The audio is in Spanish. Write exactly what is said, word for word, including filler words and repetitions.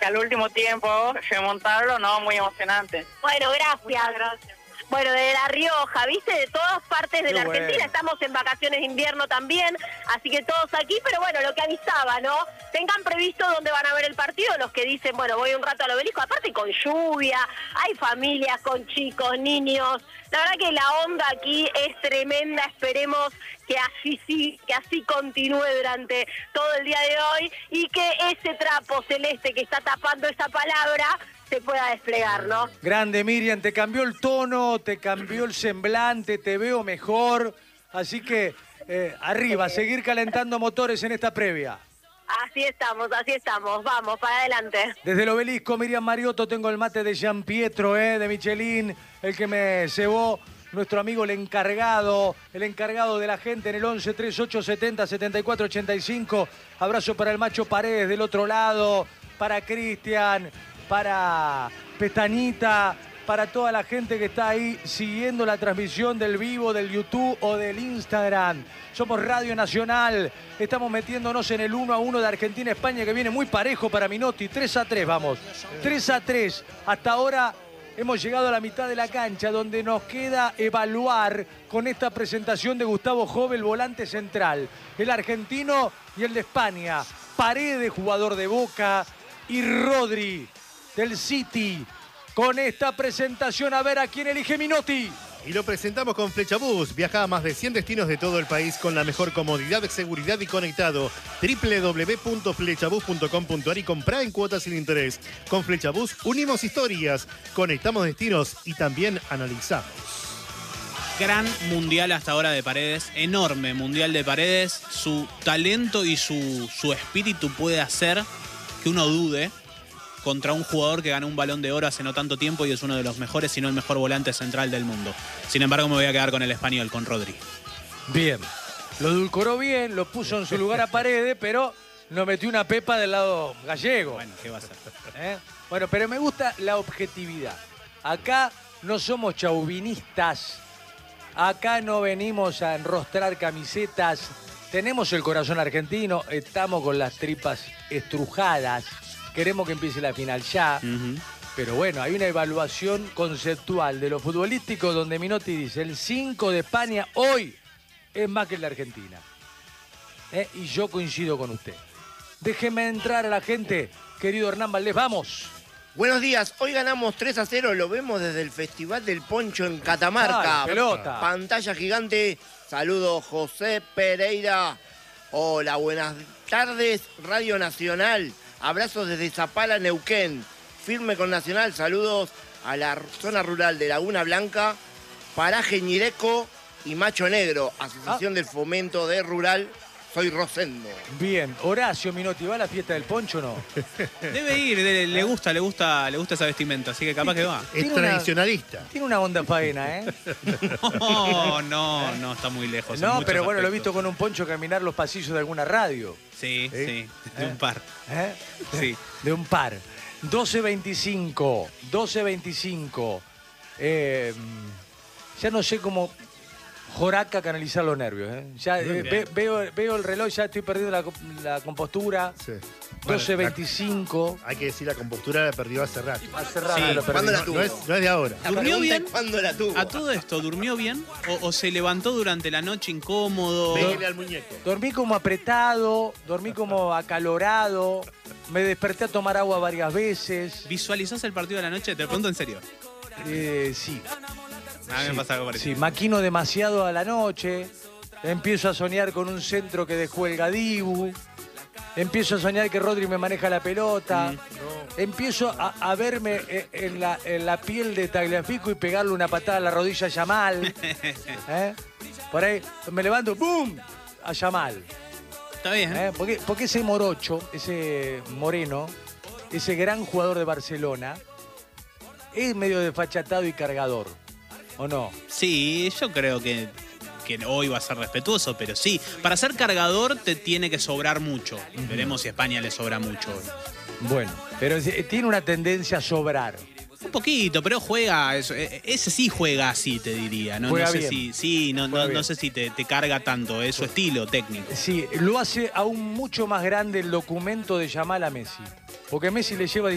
al último tiempo, remontarlo, no, muy emocionante. Bueno, gracias. Muchas gracias. Bueno, de La Rioja, ¿viste? De todas partes de Qué la Argentina. bueno. Estamos en vacaciones de invierno también, así que todos aquí, pero bueno, lo que avisaba, ¿no? Tengan previsto dónde van a ver el partido, los que dicen, bueno, voy un rato al Obelisco, aparte con lluvia, hay familias con chicos, niños. La verdad que la onda aquí es tremenda, esperemos que así sí, que así continúe durante todo el día de hoy y que ese trapo celeste que está tapando esa palabra se pueda desplegar, ¿no? Grande, Miriam, te cambió el tono, te cambió el semblante, te veo mejor. Así que eh, arriba, seguir calentando motores en esta previa. Así estamos, así estamos. Vamos, para adelante. Desde el Obelisco, Miriam Mariotto, tengo el mate de Gian Pietro, eh, de Michelin, el que me cebó nuestro amigo el encargado, el encargado de la gente en el once treinta y ocho setenta setenta y cuatro ochenta y cinco. Abrazo para el Macho Paredes del otro lado, para Cristian, para Pestañita, para toda la gente que está ahí siguiendo la transmisión del vivo, del YouTube o del Instagram. Somos Radio Nacional, estamos metiéndonos en el uno a uno de Argentina-España, que viene muy parejo para Minotti. tres a tres, vamos. tres a tres. Hasta ahora hemos llegado a la mitad de la cancha, donde nos queda evaluar con esta presentación de Gustavo Jove, el volante central, el argentino y el de España. Paredes, jugador de Boca, y Rodri del City. Con esta presentación, a ver a quién elige Minotti. Y lo presentamos con Flechabús. Viaja a más de cien destinos de todo el país con la mejor comodidad, seguridad y conectado. doble u doble u doble u punto flechabús punto com punto a r y comprá en cuotas sin interés. Con Flechabús unimos historias, conectamos destinos y también analizamos. Gran mundial hasta ahora de Paredes, enorme mundial de Paredes. Su talento y su, su espíritu puede hacer que uno dude contra un jugador que ganó un Balón de Oro hace no tanto tiempo y es uno de los mejores, si no el mejor volante central del mundo. Sin embargo, me voy a quedar con el español, con Rodri. Bien, lo edulcoró bien, lo puso en su lugar a Paredes, pero no metió una pepa del lado gallego. Bueno, ¿qué va a hacer? ¿Eh? Bueno, pero me gusta la objetividad. Acá no somos chauvinistas, acá no venimos a enrostrar camisetas, tenemos el corazón argentino, estamos con las tripas estrujadas. Queremos que empiece la final ya, uh-huh. Pero bueno, hay una evaluación conceptual de lo futbolístico donde Minotti dice el cinco de España hoy es más que el de Argentina. ¿Eh? Y yo coincido con usted. Déjeme entrar a la gente, querido Hernán Valdés, vamos. Buenos días, hoy ganamos tres a cero, lo vemos desde el Festival del Poncho en Catamarca. Ay, pelota. Pantalla gigante, saludos José Pereira. Hola, buenas tardes, Radio Nacional. Abrazos desde Zapala, Neuquén. Firme con Nacional. Saludos a la zona rural de Laguna Blanca, Paraje Ñireco y Macho Negro. Asociación ah. del Fomento de Rural. Soy Rosendo. Bien. Horacio Minotti, ¿va a la fiesta del Poncho o no? Debe ir, le, le gusta, le gusta, le gusta esa vestimenta, así que capaz que va. Es tradicionalista. Una, tiene una onda faena, ¿eh? No, no, no, está muy lejos. No, pero bueno, aspectos. Lo he visto con un poncho caminar los pasillos de alguna radio. Sí, ¿Eh? sí, de ¿Eh? un par. ¿Eh? Sí. De un par. doce veinticinco, doce veinticinco. Eh, ya no sé cómo Joraca canalizar los nervios. ¿eh? Ya eh, ve, veo, veo el reloj, ya estoy perdiendo la, la compostura. Sí. doce veinticinco. Hay que decir, la compostura la perdió hace rato. Hace rato sí. lo perdí. ¿Cuándo la tuvo? No es, no es de ahora. La ¿Durmió bien? ¿Cuándo la tuvo? A todo esto, ¿durmió bien? ¿O, o se levantó durante la noche incómodo? Pégale al muñeco. Dormí como apretado, dormí como acalorado, me desperté a tomar agua varias veces. ¿Visualizás el partido de la noche? Te lo pregunto en serio. Eh, sí. A mí sí, me pasa algo parecido. Sí, maquino demasiado a la noche, empiezo a soñar con un centro que dejó el Gadibu, empiezo a soñar que Rodri me maneja la pelota, mm, no. empiezo a, a verme en la, en la piel de Tagliafico y pegarle una patada a la rodilla a Yamal. ¿Eh? Por ahí me levanto, ¡boom!, a Yamal. Está bien. ¿Eh? Porque, porque ese morocho, ese moreno, ese gran jugador de Barcelona, es medio desfachatado y cargador. ¿O no? Sí, yo creo que, que hoy va a ser respetuoso, pero sí, para ser cargador te tiene que sobrar mucho. Uh-huh. Veremos si a España le sobra mucho hoy. Bueno, pero tiene una tendencia a sobrar. Un poquito, pero juega, eso, ese sí juega así, te diría. No, juega no sé bien. si, sí, no, no, no sé si te, te carga tanto, es su estilo técnico. Sí, lo hace aún mucho más grande el documento de Yamal a Messi. Porque Messi le lleva